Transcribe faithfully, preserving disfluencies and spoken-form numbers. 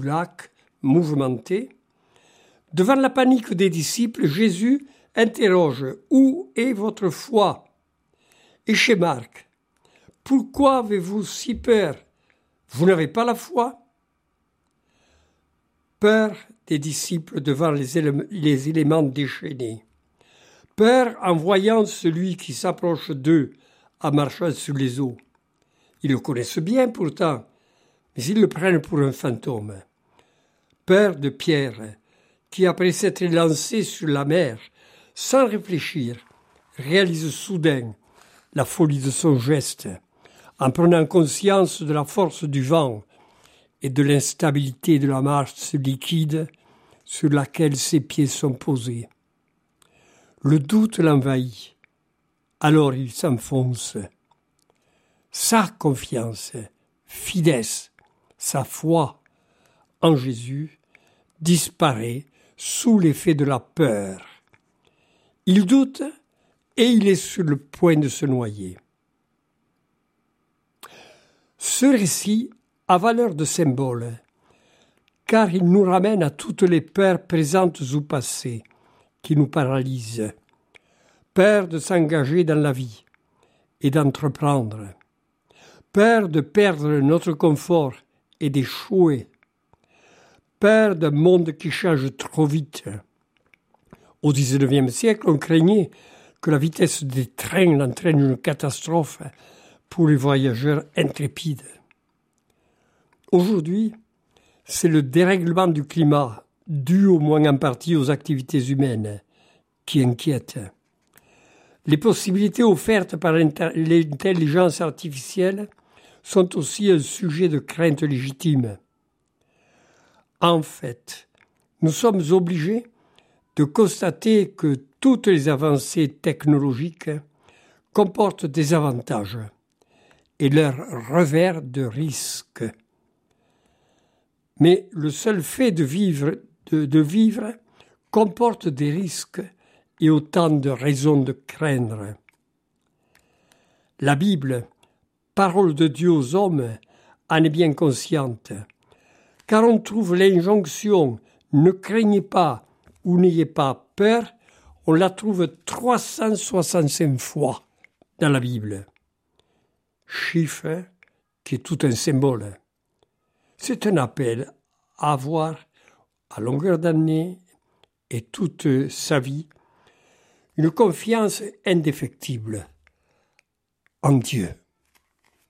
lac mouvementé. Devant la panique des disciples, Jésus interroge « Où est votre foi ?» Et chez Marc, « Pourquoi avez-vous si peur? Vous n'avez pas la foi ?» Peur des disciples devant les, élé- les éléments déchaînés. Peur en voyant celui qui s'approche d'eux en marchant sur les eaux. Ils le connaissent bien pourtant, mais ils le prennent pour un fantôme. Peur de Pierre, qui après s'être lancé sur la mer, sans réfléchir, réalise soudain la folie de son geste, en prenant conscience de la force du vent et de l'instabilité de la masse liquide sur laquelle ses pieds sont posés. Le doute l'envahit, alors il s'enfonce. Sa confiance, fides, sa foi en Jésus disparaît sous l'effet de la peur. Il doute et il est sur le point de se noyer. Ce récit a valeur de symbole, car il nous ramène à toutes les peurs présentes ou passées qui nous paralysent. Peur de s'engager dans la vie et d'entreprendre. Peur de perdre notre confort et d'échouer. Peur d'un monde qui change trop vite. Au dix-neuvième siècle, on craignait que la vitesse des trains entraîne une catastrophe pour les voyageurs intrépides. Aujourd'hui, c'est le dérèglement du climat, dû au moins en partie aux activités humaines, qui inquiète. Les possibilités offertes par l'intelligence artificielle sont aussi un sujet de crainte légitime. En fait, nous sommes obligés de constater que toutes les avancées technologiques comportent des avantages et leurs revers de risques. Mais le seul fait de vivre, de, de vivre comporte des risques et autant de raisons de craindre. La Bible, parole de Dieu aux hommes, en est bien consciente, car on trouve l'injonction « ne craignez pas » ou « n'ayez pas peur », on la trouve trois cent soixante-cinq fois dans la Bible. Chiffre qui est tout un symbole. C'est un appel à avoir à longueur d'année et toute sa vie une confiance indéfectible en Dieu.